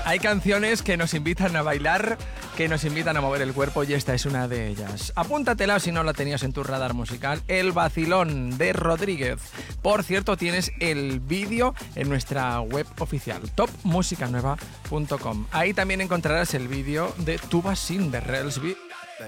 Hay canciones que nos invitan a bailar, que nos invitan a mover el cuerpo y esta es una de ellas. Apúntatela si no la tenías en tu radar musical, El Vacilón de Rodríguez. Por cierto, tienes el vídeo en nuestra web oficial, topmusicanueva.com. Ahí también encontrarás el vídeo de Tuba Sin de Relsby